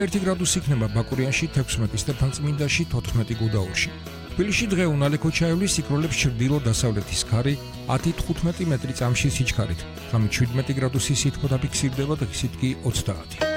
1 გრადუსი იქნება ბაკურიანში, 16 სტეფანწმინდაში, 14 გუდაურში. თბილისში დღე უნალექოჩაევლის სიკროლებს ჩრდილო-დასავლეთის ქარი 10-15 მეტრი წამში სიჩქარით. ღამით 17 გრადუსი სითბო დაფიქსირდება, დღისით კი 30.